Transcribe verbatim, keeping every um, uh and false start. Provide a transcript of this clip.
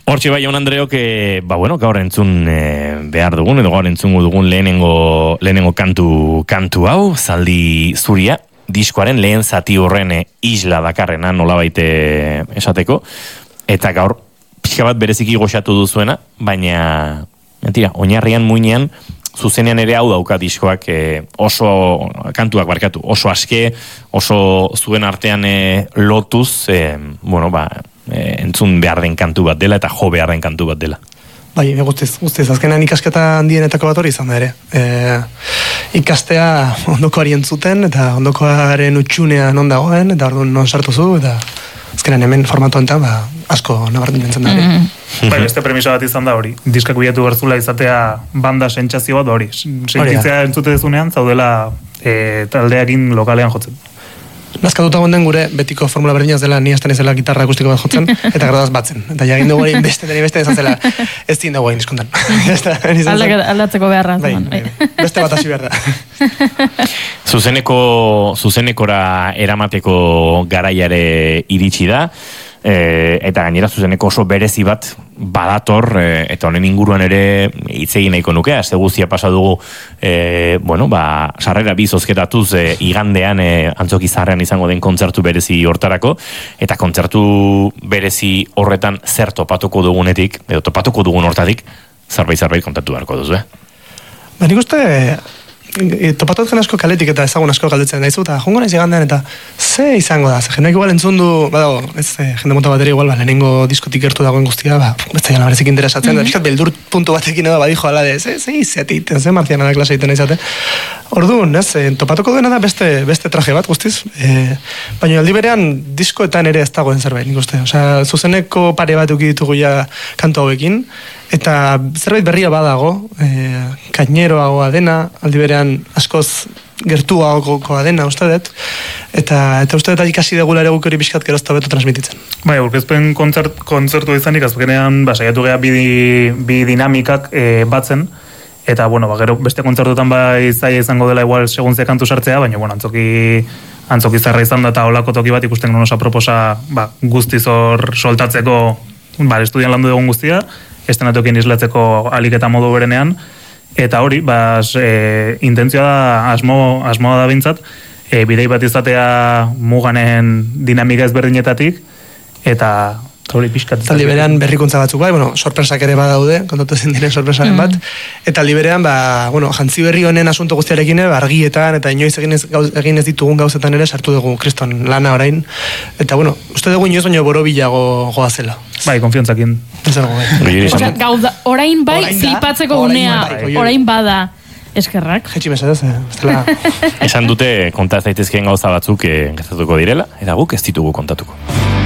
Hortxe bai, jaun Andreok, e, ba bueno, gaur entzun e, behar dugun, edo gaur entzungo dugun lehenengo, lehenengo kantu, kantu hau, Zaldi Zuria, diskoaren lehen zati horren e, isla dakarrena, nolabait esateko, eta gaur pixka bat bereziki goxatu duzuena, baina, mentira, oinarrian muinean, zuzenean ere hau dauka diskoak e, oso, kantuak barkatu, oso aske, oso zuen artean e, lotuz, e, bueno, ba, e, entzun behar den kantu bat dela eta jo behar den kantu bat dela. Bai, guztiz, guztiz, azkenan ikasketa handienetako bat hori izan da ere. E, ikastea ondokoari entzuten, eta ondokoaren utxunea non dagoen, eta orduan non sartu zu, eta azkenan hemen formatu enten, ba, asko nabarmentzen da ere. Mm-hmm. Bai, beste premisa bat izan da hori. Diskak bilatu berzula izatea banda sentsazio bat hori. Sentitzea entzute dezunean, zaudela e, taldeakin lokalean jotzen. Nazkatuta gonden gure betiko formula berdinaz dela ni hasten ezela gitarra akustiko bat jotzen, eta gradaz batzen. Eta jagin dugu egin beste deni beste ezan zela, ez din dugu egin izkontan. Aldatzeko beharra. Bai, bai, beste bat hasi behar da. Zuzeneko, zuzenekora eramateko garaiare iritsi da, e, eta gainera zuzeneko oso berezi bat badator, e, eta honen inguruan ere hitz egin nahiko nuke, aste guztia pasa dugu, e, bueno, ba, sarrera bi zozketatuz e, igandean e, Antzoki Zaharrean izango den kontzertu berezi hortarako, eta kontzertu berezi horretan zer topatuko dugunetik, edo topatuko dugun hortatik, zerbait-zerbait kontatu beharko duzu, eh? Ba, nik uste, e, topatutzen asko kaletik eta ezagun asko galdetzen daizu, eta jongo naiz igandean, eta ze izango da, ze jendeak igual entzun du, badago, ez, e, jende mota bateri igual, ba, lehenengo diskotik gertu dagoen guztia, ba, ez da jala berezik interesatzen, mm-hmm. da, pixkat beldur puntu batekin edo badijo ala de, ze, ze izatit, ze marziana da klase egiten izate. Orduan, ez, e, topatuko duena da beste, beste traje bat, guztiz, e, baina aldi berean diskoetan ere ez dagoen zerbait, nik uste, osea, zuzeneko pare bat uki ditugu ja kantu hauekin, eta zerbait berria badago, e, kaineroagoa dena, aldi berean askoz gertuagokoa dena, uste dut, eta, eta uste dut ikasi degula ere guk hori bizkat gerozta beto transmititzen. Bai, aurkezpen kontzert, kontzertu izanik, azkenean, ba, saiatu geha bi, bi dinamikak e, batzen, eta, bueno, ba, gero beste kontzertutan bai zaila izango dela igual segun ze kantu sartzea, baina, bueno, antzoki, antzoki zarra izan da eta olako toki bat ikusten non osa proposa, ba, guztiz hor soltatzeko, ba, estudian landu dugun guztia, estenatokien islatzeko alik eta modu berenean, eta hori, ba, e, intentzioa da, asmo, asmoa da bintzat, e, bidei bat izatea muganen dinamika ezberdinetatik, eta hori pixkat. Eta liberean berrikuntza batzuk bai, bueno, sorpresak ere badaude, kontatu ezin diren sorpresaren bat, eta liberean, ba, bueno, jantzi berri honen asunto guztiarekin, ba, argietan, eta inoiz egin ez, gauz, egin ez ditugun gauzetan ere sartu dugu kriston lana orain, eta, bueno, uste dugu inoiz baino borobilago goazela. Bai, konfiantzakin. Ez dago, bai. Osea, gauda, orain bai, flipatzeko unea, orain bada. Eskerrak. Jetxi mesedez, eh? Esan dute kontaz daitezkeen gauza batzuk eh, gertatuko direla, eta guk ez ditugu kontatuko.